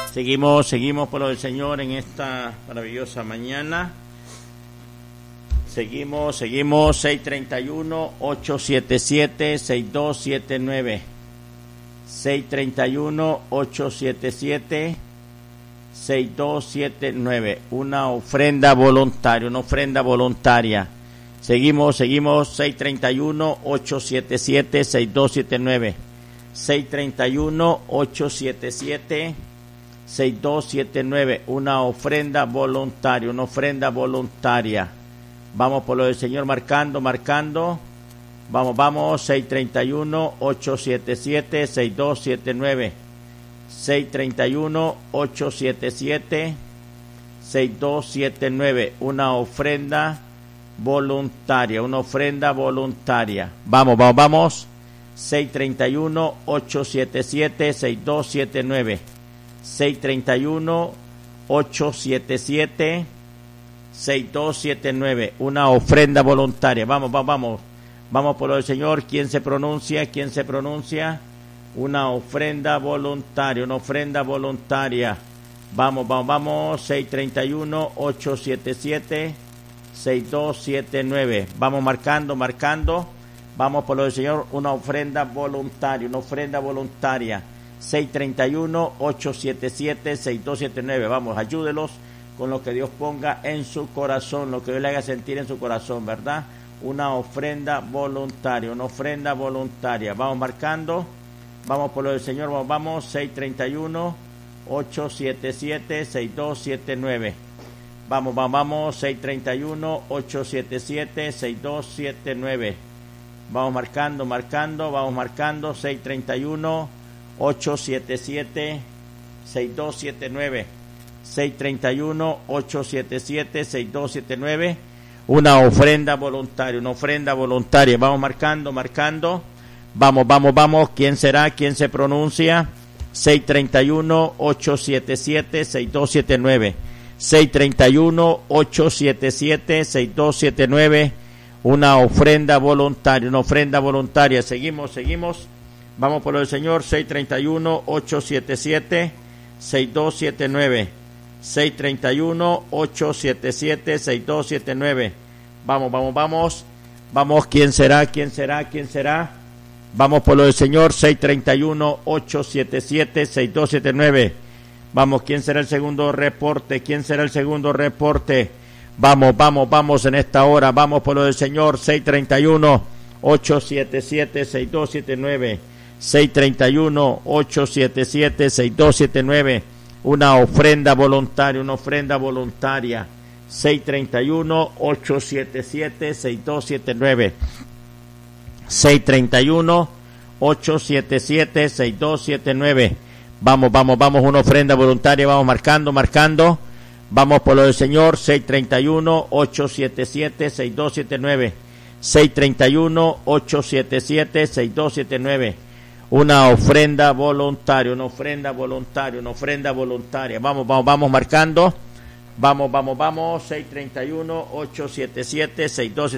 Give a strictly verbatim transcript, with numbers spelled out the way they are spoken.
Seguimos, seguimos por lo del Señor en esta maravillosa mañana. Seguimos, seguimos, seis treinta y uno, ocho siete siete, seis dos siete nueve. seis treinta y uno, ocho siete siete, seis dos siete nueve. Una ofrenda voluntaria, una ofrenda voluntaria. Seguimos, seguimos, seis treinta y uno, ocho siete siete, seis dos siete nueve. seis treinta y uno, ocho siete siete, seis dos siete nueve. Una ofrenda voluntaria, una ofrenda voluntaria. Vamos por lo del Señor, marcando, marcando. Vamos, vamos, seis treinta y uno, ocho siete siete, seis dos siete nueve. seis treinta y uno, ocho siete siete, seis dos siete nueve. Una ofrenda voluntaria, una ofrenda voluntaria. Vamos, vamos, vamos. seis treinta y uno, ocho siete siete, seis dos siete nueve. seis treinta y uno, ocho siete siete, seis dos siete nueve. Una ofrenda voluntaria. Vamos, vamos, vamos. Vamos por lo del Señor. ¿Quién se pronuncia? ¿Quién se pronuncia? Una ofrenda voluntaria, una ofrenda voluntaria. Vamos, vamos, vamos. seis treinta y uno, ocho siete siete, seis dos siete nueve. Vamos marcando, marcando. Vamos por lo del Señor. Una ofrenda voluntaria, una ofrenda voluntaria. seis treinta y uno, ocho siete siete, seis dos siete nueve. Vamos, ayúdelos con lo que Dios ponga en su corazón, lo que Dios le haga sentir en su corazón, ¿verdad? Una ofrenda voluntaria, una ofrenda voluntaria. Vamos marcando, vamos por lo del Señor, vamos, vamos, seis treinta y uno, ocho siete siete, seis dos siete nueve. Vamos, vamos, vamos, seis treinta y uno, ocho siete siete, seis dos siete nueve. Vamos marcando, marcando, vamos marcando, seis treinta y uno, ocho siete siete, seis dos siete nueve. seis treinta y uno, ocho siete siete, seis dos siete nueve. Una ofrenda voluntaria, una ofrenda voluntaria. Vamos marcando, marcando. Vamos, vamos, vamos. ¿Quién será? ¿Quién se pronuncia? seis treinta y uno, ocho siete siete, seis dos siete nueve. seis treinta y uno, ocho siete siete, seis dos siete nueve. Una ofrenda voluntaria, una ofrenda voluntaria. Seguimos, seguimos. Vamos por lo del Señor. seis treinta y uno, ocho siete siete, seis dos siete nueve. seis treinta y uno, ocho siete siete, seis dos siete nueve. Vamos, vamos, vamos. Vamos, ¿quién será? ¿Quién será? ¿Quién será? Vamos por lo del Señor. seis treinta y uno, ocho siete siete, seis dos siete nueve. Vamos, ¿quién será el segundo reporte? ¿Quién será el segundo reporte? Vamos, vamos, vamos en esta hora. Vamos por lo del Señor. seis treinta y uno, ocho siete siete, seis dos siete nueve. seis treinta y uno, ocho siete siete, seis dos siete nueve. Una ofrenda voluntaria, una ofrenda voluntaria. seis treinta y uno, ocho siete siete, seis dos siete nueve. seis treinta y uno, ocho siete siete, seis dos siete nueve. Vamos, vamos, vamos, una ofrenda voluntaria. Vamos marcando, marcando. Vamos por lo del Señor. seis treinta y uno, ocho siete siete, seis dos siete nueve. seis treinta y uno, ocho siete siete, seis dos siete nueve. Una ofrenda voluntaria, una ofrenda voluntaria, una ofrenda voluntaria. Vamos, vamos, vamos marcando. Vamos, vamos, vamos. seis treinta y uno, ocho siete siete, seis dos siete nueve.